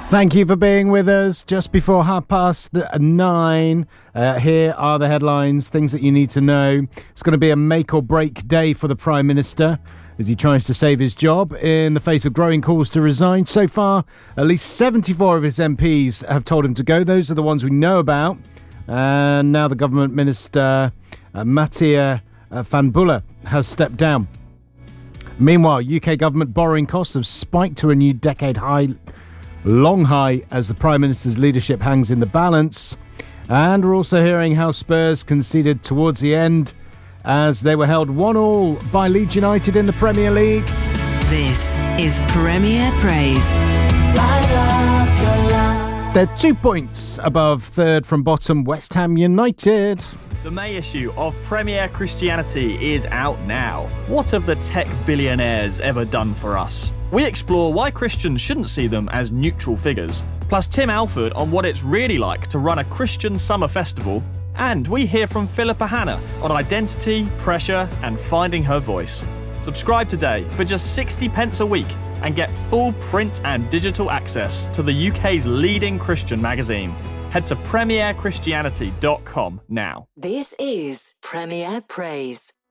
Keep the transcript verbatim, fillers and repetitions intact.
Thank you for being with us just before half past nine. Uh, here are the headlines, things that you need to know. It's going to be a make or break day for the Prime Minister as he tries to save his job in the face of growing calls to resign. So far, at least seventy-four of his M Ps have told him to go. Those are the ones we know about. And now the government minister, uh, Mattia uh, Van Buller, has stepped down. Meanwhile, U K government borrowing costs have spiked to a new decade high. Long high as the Prime Minister's leadership hangs in the balance. And we're also hearing how Spurs conceded towards the end as they were held one all by Leeds United in the Premier League. This is Premier Praise. They're two points above third from bottom West Ham United. The May issue of Premier Christianity is out now. What have the tech billionaires ever done for us? We explore why Christians shouldn't see them as neutral figures, plus Tim Alford on what it's really like to run a Christian summer festival, and we hear from Philippa Hanna on identity, pressure, and finding her voice. Subscribe today for just sixty pence a week and get full print and digital access to the U K's leading Christian magazine. Head to premier christianity dot com now. This is Premier Praise.